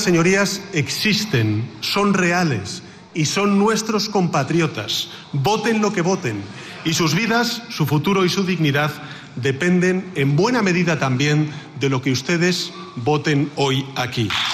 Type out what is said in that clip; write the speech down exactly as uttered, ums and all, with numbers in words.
señorías, existen, son reales y son nuestros compatriotas. Voten lo que voten. Y sus vidas, su futuro y su dignidad dependen en buena medida también de lo que ustedes voten hoy aquí.